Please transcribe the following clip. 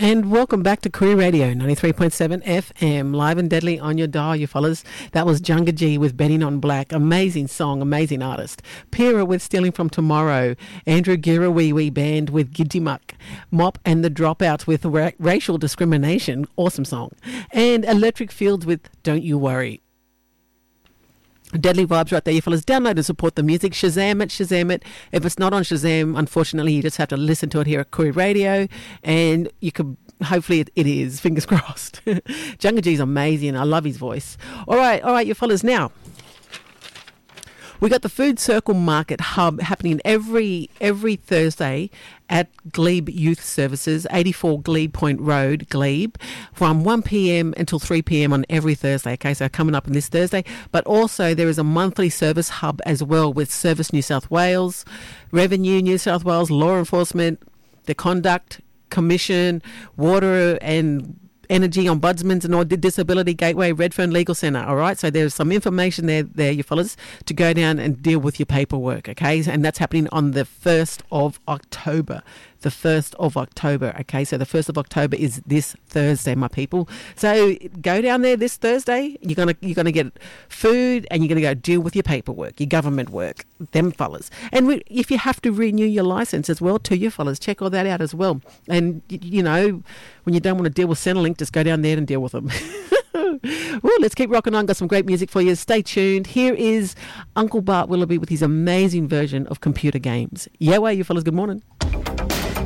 And welcome back to Koori Radio 93.7 FM, live and deadly on your dial, you fellas. That was Junga G with Betting on Black. Amazing song, amazing artist. Pira with Stealing from Tomorrow. Andrew Girawiwi Band with Gidimuck. Mop and the Dropouts with Racial Discrimination. Awesome song. And Electric Fields with Don't You Worry. Deadly vibes right there, you fellas. Download and support the music. Shazam it, Shazam it. If it's not on Shazam, unfortunately, you just have to listen to it here at Koori Radio, and you could, hopefully it is, fingers crossed. Junga G's amazing. I love his voice. All right, you fellas. Now, we got the Food Circle Market Hub happening every Thursday at Glebe Youth Services, 84 Glebe Point Road, Glebe, from 1 p.m. until 3 p.m. on every Thursday. Okay, so coming up on this Thursday. But also there is a monthly service hub as well with Service New South Wales, Revenue New South Wales, Law Enforcement, the Conduct Commission, Water and Energy Ombudsman's and all, Disability Gateway, Redfern Legal Centre. All right, so there's some information there, you fellas, to go down and deal with your paperwork. Okay, and that's happening on the 1st of October. The 1st of October. Okay, so the 1st of October is this Thursday, my people. So go down there this Thursday. You're gonna get food and you're gonna go deal with your paperwork, your government work, them fellas. And if you have to renew your license as well, too, you fellas, check all that out as well. And you know, when you don't want to deal with Centrelink, just go down there and deal with them. Well, let's keep rocking on. Got some great music for you. Stay tuned. Here is Uncle Bart Willoughby with his amazing version of Computer Games. Yeah, way, you fellas. Good morning.